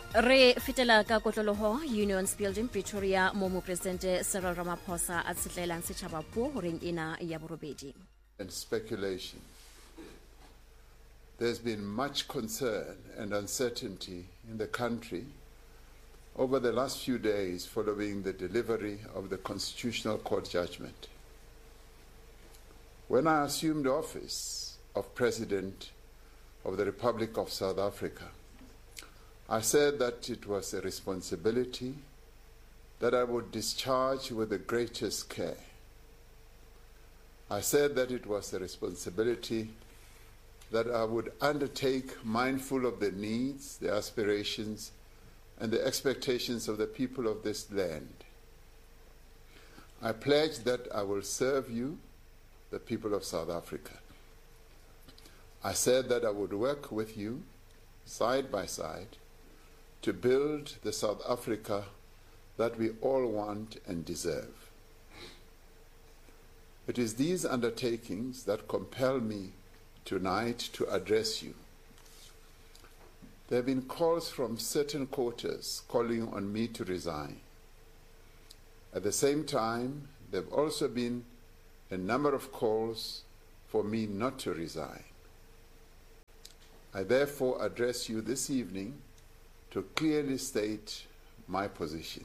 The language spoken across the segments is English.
Re fitela ka kotloloho Unions Building Pretoria mo Mopresidente Cyril Ramaphosa a tsetlelang setjhaba puo horeng ena ya borobedi. And speculation. There's been much concern and uncertainty in the country over the last few days following the delivery of the Constitutional Court judgment. When I assumed office of President of the Republic of South Africa, I said that it was a responsibility that I would discharge with the greatest care. I said that it was a responsibility that I would undertake mindful of the needs, the aspirations, and the expectations of the people of this land. I pledge that I will serve you, the people of South Africa. I said that I would work with you, side by side, to build the South Africa that we all want and deserve. It is these undertakings that compel me tonight to address you. There have been calls from certain quarters calling on me to resign. At the same time, there have also been a number of calls for me not to resign. I therefore address you this evening to clearly state my position.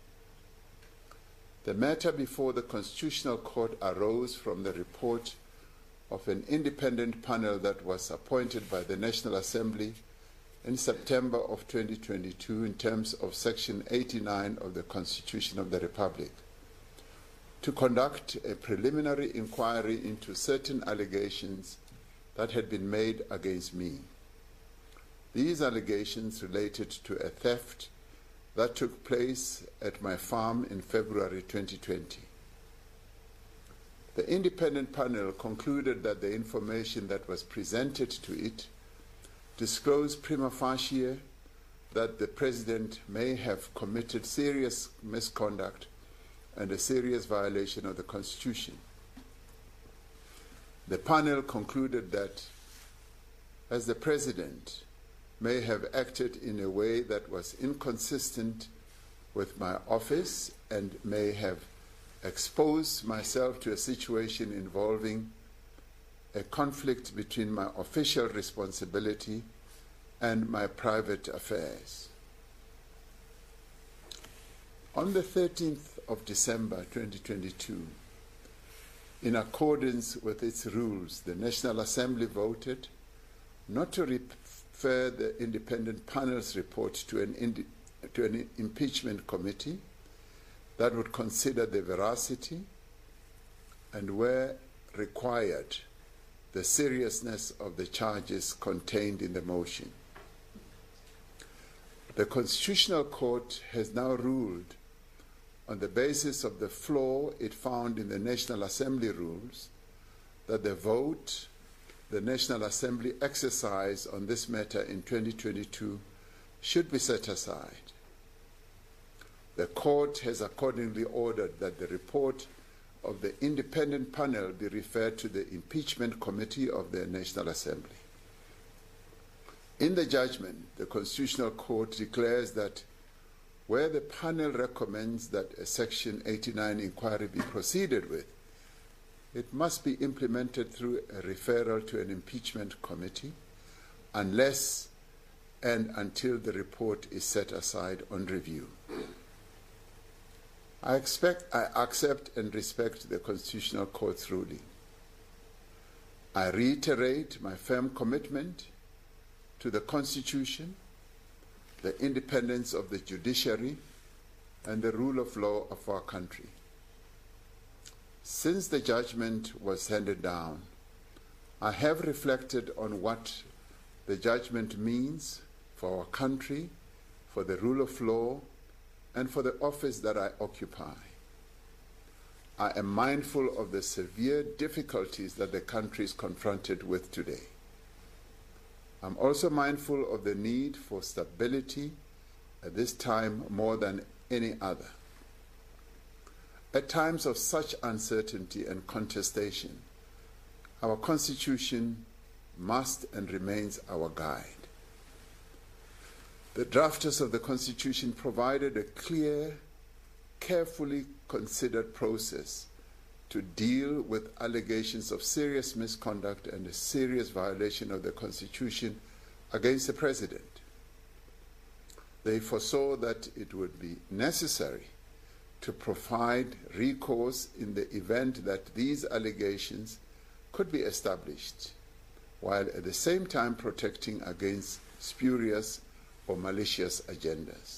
The matter before the Constitutional Court arose from the report of an independent panel that was appointed by the National Assembly in September of 2022 in terms of Section 89 of the Constitution of the Republic to conduct a preliminary inquiry into certain allegations that had been made against me. These allegations related to a theft that took place at my farm in February 2020. The independent panel concluded that the information that was presented to it disclosed prima facie that the President may have committed serious misconduct and a serious violation of the Constitution. The panel concluded that as the President may have acted in a way that was inconsistent with my office and may have exposed myself to a situation involving a conflict between my official responsibility and my private affairs. On the 13th of December 2022, in accordance with its rules, the National Assembly voted not to refer the independent panel's report to an impeachment committee that would consider the veracity and, where required, the seriousness of the charges contained in the motion. The Constitutional Court has now ruled on the basis of the flaw it found in the National Assembly rules that the vote the National Assembly exercised on this matter in 2022 should be set aside. The Court has accordingly ordered that the report of the independent panel be referred to the impeachment committee of the National Assembly. In the judgment, the Constitutional Court declares that where the panel recommends that a Section 89 inquiry be proceeded with, it must be implemented through a referral to an impeachment committee unless and until the report is set aside on review. I accept and respect the Constitutional Court's ruling. I reiterate my firm commitment to the Constitution, the independence of the judiciary, and the rule of law of our country. Since the judgment was handed down, I have reflected on what the judgment means for our country, for the rule of law, and for the office that I occupy. I am mindful of the severe difficulties that the country is confronted with today. I'm also mindful of the need for stability at this time more than any other. At times of such uncertainty and contestation, our Constitution must and remains our guide. The drafters of the Constitution provided a clear, carefully considered process to deal with allegations of serious misconduct and a serious violation of the Constitution against the President. They foresaw that it would be necessary to provide recourse in the event that these allegations could be established, while at the same time protecting against spurious or malicious agendas.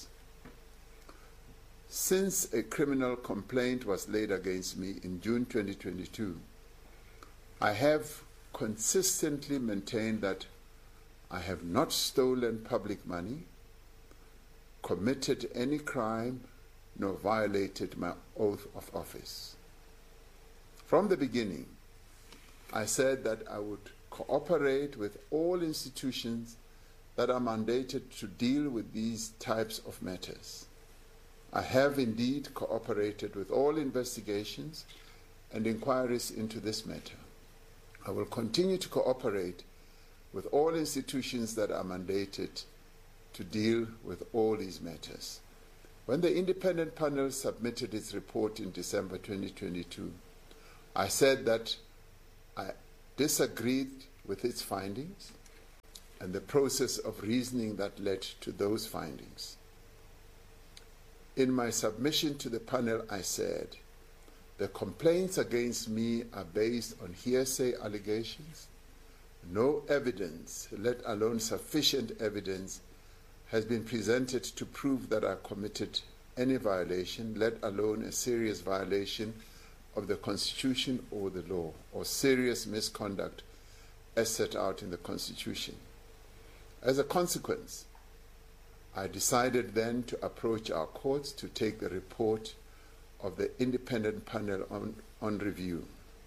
Since a criminal complaint was laid against me in June 2022, I have consistently maintained that I have not stolen public money, committed any crime, nor violated my oath of office. From the beginning, I said that I would cooperate with all institutions that are mandated to deal with these types of matters. I have indeed cooperated with all investigations and inquiries into this matter. I will continue to cooperate with all institutions that are mandated to deal with all these matters. When the independent panel submitted its report in December 2022, I said that I disagreed with its findings and the process of reasoning that led to those findings. In my submission to the panel, I said, the complaints against me are based on hearsay allegations. No evidence, let alone sufficient evidence, has been presented to prove that I committed any violation, let alone a serious violation of the Constitution or the law, or serious misconduct as set out in the Constitution. As a consequence, I decided then to approach our courts to take the report of the independent panel on review.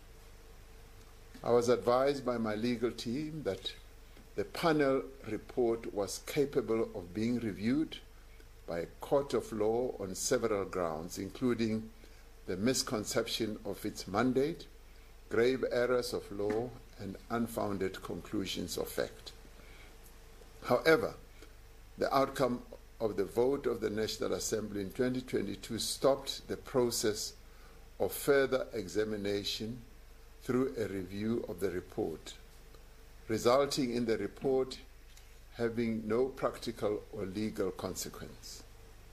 I was advised by my legal team that the panel report was capable of being reviewed by a court of law on several grounds, including the misconception of its mandate, grave errors of law, and unfounded conclusions of fact. However, the outcome of the vote of the National Assembly in 2022 stopped the process of further examination through a review of the report, resulting in the report having no practical or legal consequence.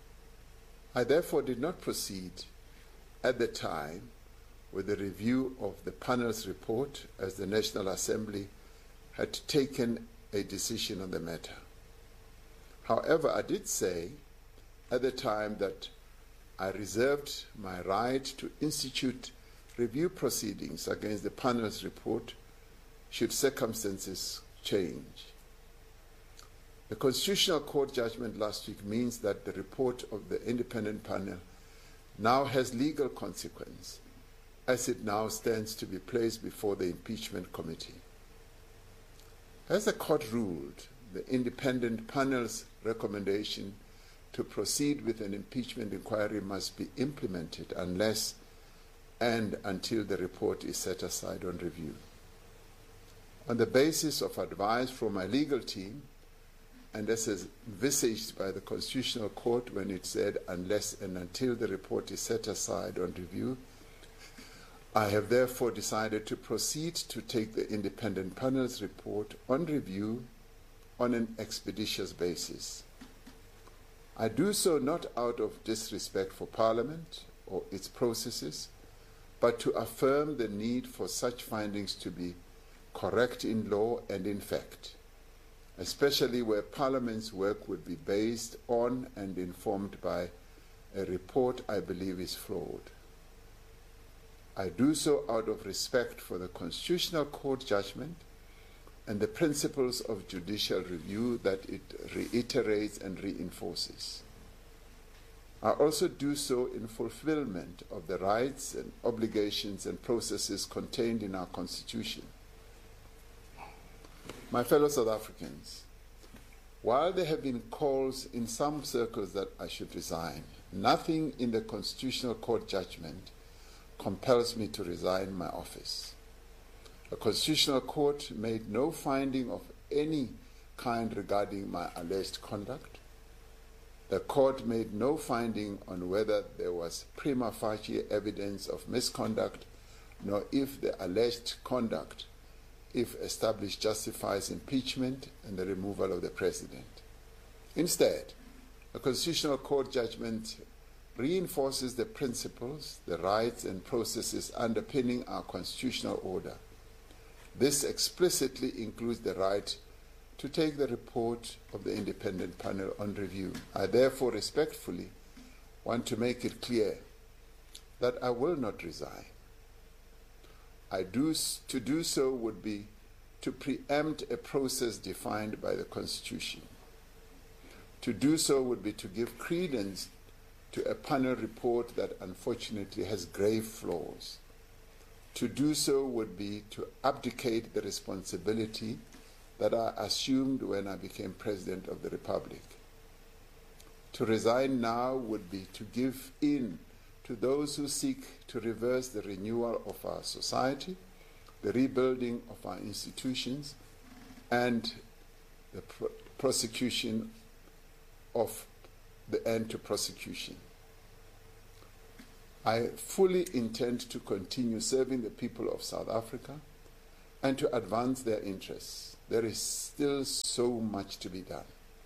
I therefore did not proceed at the time with the review of the panel's report, as the National Assembly had taken a decision on the matter. However, I did say at the time that I reserved my right to institute review proceedings against the panel's report should circumstances change. The Constitutional Court judgment last week means that the report of the independent panel now has legal consequence, as it now stands to be placed before the impeachment committee. As the court ruled, the independent panel's recommendation to proceed with an impeachment inquiry must be implemented unless and until the report is set aside on review. On the basis of advice from my legal team, and as envisaged by the Constitutional Court when it said unless and until the report is set aside on review, I have therefore decided to proceed to take the independent panel's report on review on an expeditious basis. I do so not out of disrespect for Parliament or its processes, but to affirm the need for such findings to be correct in law and in fact, especially where Parliament's work would be based on and informed by a report I believe is flawed. I do so out of respect for the Constitutional Court judgment and the principles of judicial review that it reiterates and reinforces. I also do so in fulfillment of the rights and obligations and processes contained in our Constitution. My fellow South Africans, while there have been calls in some circles that I should resign, nothing in the Constitutional Court judgment compels me to resign my office. The Constitutional Court made no finding of any kind regarding my alleged conduct, The court made no finding on whether there was prima facie evidence of misconduct, nor if the alleged conduct, if established, justifies impeachment and the removal of the president. Instead, a constitutional court judgment reinforces the principles, the rights, and processes underpinning our constitutional order. This explicitly includes the right to take the report of the independent panel on review. I therefore respectfully want to make it clear that I will not resign. To do so would be to preempt a process defined by the Constitution. To do so would be to give credence to a panel report that unfortunately has grave flaws. To do so would be to abdicate the responsibility that I assumed when I became President of the Republic. To resign now would be to give in to those who seek to reverse the renewal of our society, the rebuilding of our institutions, and the prosecution of the end to prosecution. I fully intend to continue serving the people of South Africa and to advance their interests. There is still so much to be done.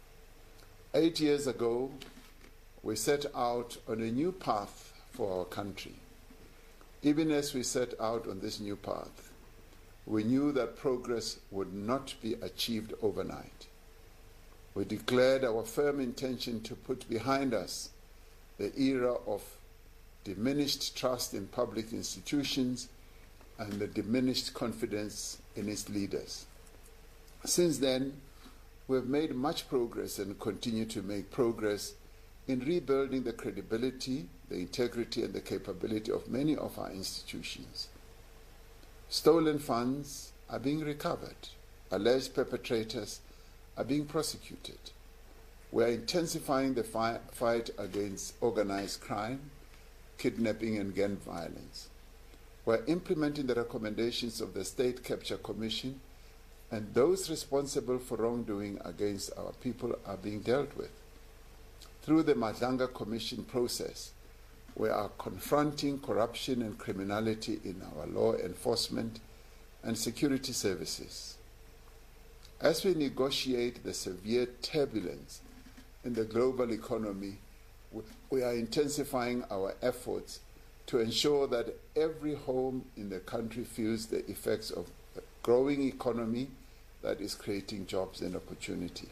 8 years ago, we set out on a new path for our country. Even as we set out on this new path, we knew that progress would not be achieved overnight. We declared our firm intention to put behind us the era of diminished trust in public institutions and the diminished confidence in its leaders. Since then, we have made much progress and continue to make progress in rebuilding the credibility, the integrity, and the capability of many of our institutions. Stolen funds are being recovered. Alleged perpetrators are being prosecuted. We are intensifying the fight against organized crime, kidnapping, and gang violence. We are implementing the recommendations of the State Capture Commission, and those responsible for wrongdoing against our people are being dealt with. Through the Madlanga Commission process, we are confronting corruption and criminality in our law enforcement and security services. As we negotiate the severe turbulence in the global economy, we are intensifying our efforts to ensure that every home in the country feels the effects of a growing economy that is creating jobs and opportunity.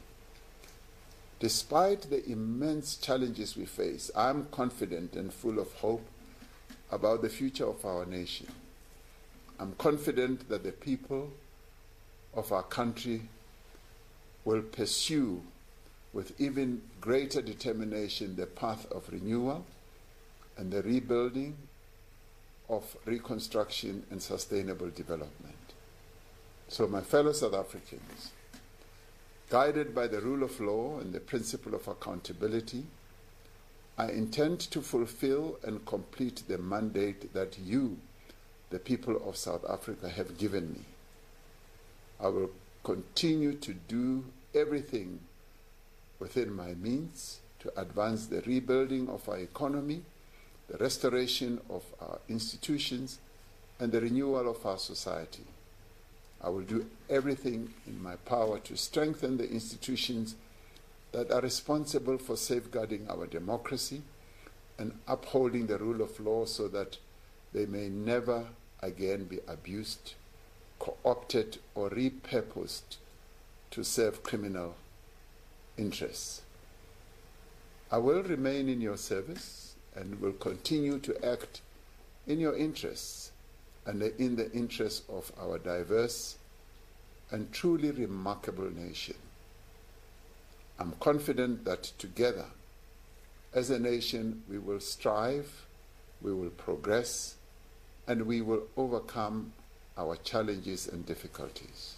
Despite the immense challenges we face, I'm confident and full of hope about the future of our nation. I'm confident that the people of our country will pursue with even greater determination the path of renewal and the rebuilding of reconstruction and sustainable development. So, my fellow South Africans, guided by the rule of law and the principle of accountability, I intend to fulfill and complete the mandate that you, the people of South Africa, have given me. I will continue to do everything within my means to advance the rebuilding of our economy, the restoration of our institutions, and the renewal of our society. I will do everything in my power to strengthen the institutions that are responsible for safeguarding our democracy and upholding the rule of law so that they may never again be abused, co-opted, or repurposed to serve criminal interests. I will remain in your service and will continue to act in your interests and in the interests of our diverse and truly remarkable nation. I'm confident that together, as a nation, we will strive, we will progress, and we will overcome our challenges and difficulties.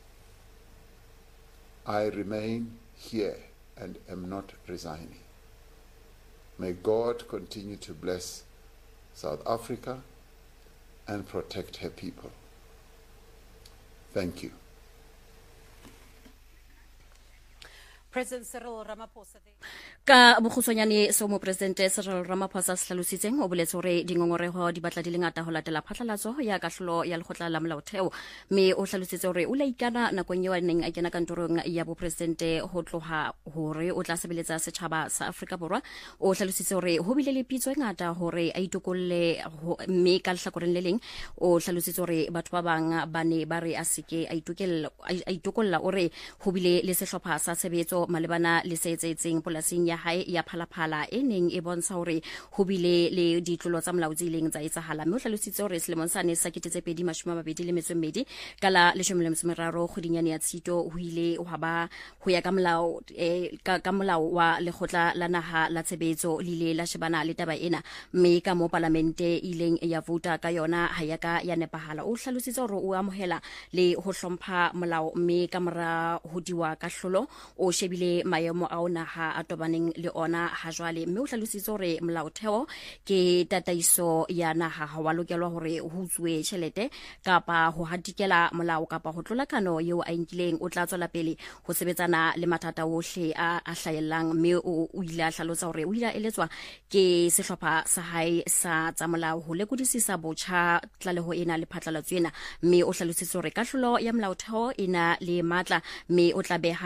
I remain here and am not resigning. May God continue to bless South Africa and protect her people. Thank you. President Cyril Ramaphosa. Ka bokgutshwanyane so mo President Cyril Ramaphosa se hlalositseng o boletse hore dingongoreho di batla di le ngata ho latela phatlalatso ya kahlolo ya lekgotla la molaotheo mme o hlalositse hore o la ikana nakong eo a neng a kena kantorong ya bopresidente ho tloha hore o tla sebeletsa setjhaba sa Afrika Borwa. O hlalositse hore ho bile le pitso e ngata hore a itokolle mme ka lehlakoreng le leng o hlalositse hore batho ba bang ba ne ba re a seke a itokolla ore ho bile le sehlopha sa tshebetso malebana le se etsetseng polasing ya hae ya Phalaphala e neng e bontsha hore ho bile le ditlolo tsa molao tse ileng tsa etsahala mme o hlalositse hore selemong sane sa 2022 ka la 13 kgwedinyane ya Tshitwe ho ile ho ya ka molao ka molao wa lekgotla la naha la tshebetso le ile la shebana le taba ena mme ka mo parlamente ileng ya vota ka yona ha ya ka ya nepahala. O hlalositse hore o amohela le ho hlompha molao mme ka mora ho diwa ka hlolo o shebile maemo a naha a tobaneng le ona ha jwale mme o hlalositse hore molaotheo ke tataiso ya naha ha wa lokelwa hore ho utswe tjhelete kapa ho hatikela molao kapa ho tlola kano eo a inkileng. O tla tswela pele ho sebetsana le mathata ohle a hlahellang mme o ile a hlalosa hore o ile a eletswa ke sehlopha sa hae sa tsa molao ho lekodisisa botjha tlaleho ena le phatlalatso ena mme o hlalositse hore kahlolo ya molaotheo ena le matla mme o tla beha